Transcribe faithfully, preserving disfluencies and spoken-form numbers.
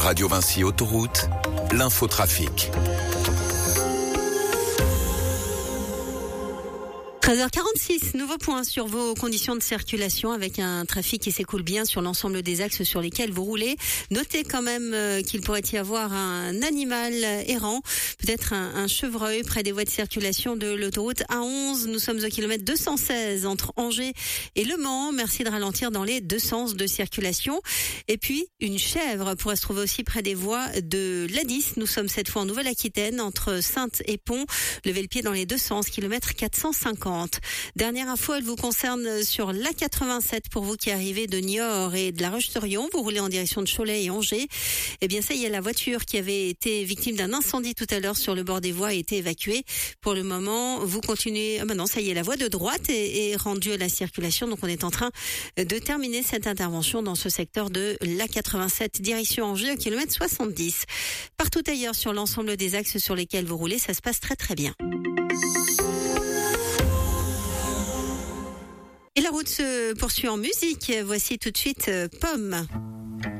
Radio Vinci Autoroute, l'infotrafic. treize heures quarante-six, nouveau point sur vos conditions de circulation avec un trafic qui s'écoule bien sur l'ensemble des axes sur lesquels vous roulez. Notez quand même euh, qu'il pourrait y avoir un animal errant, peut-être un, un chevreuil près des voies de circulation de l'autoroute A onze. Nous sommes au kilomètre deux cent seize entre Angers et Le Mans. Merci de ralentir dans les deux sens de circulation. Et puis, une chèvre pourrait se trouver aussi près des voies de l'A dix. Nous sommes cette fois en Nouvelle-Aquitaine entre Saintes et Pont. Levez le pied dans les deux sens, kilomètre quatre cent cinquante. Dernière info, elle vous concerne sur l'A quatre-vingt-sept pour vous qui arrivez de Niort et de La Roche-sur-Yon. Vous roulez en direction de Cholet et Angers. Eh bien, ça y est, la voiture qui avait été victime d'un incendie tout à l'heure sur le bord des voies a été évacuée. Pour le moment, vous continuez. Ah ben non, ça y est, la voie de droite est, est rendue à la circulation. Donc, on est en train de terminer cette intervention dans ce secteur de l'A quatre-vingt-sept, direction Angers, au kilomètre soixante-dix. Partout ailleurs, sur l'ensemble des axes sur lesquels vous roulez, ça se passe très très bien. Et la route se poursuit en musique. Voici tout de suite euh, Pomme.